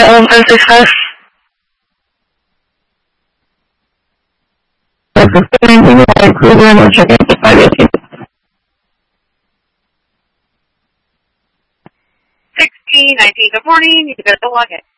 and success. 1619, good morning. You better log it.